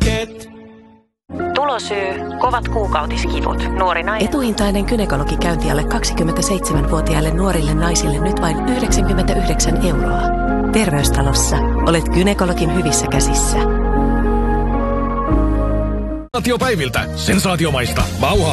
Tulosyy, kovat kuukautiskivut, nuori nainen. Etuhintainen gynekologikäynti alle 27-vuotiaille nuorille naisille nyt vain 99 €. Terveystalossa olet gynekologin hyvissä käsissä. Sensaatiopäiviltä, sensaatiomaista, vauhaa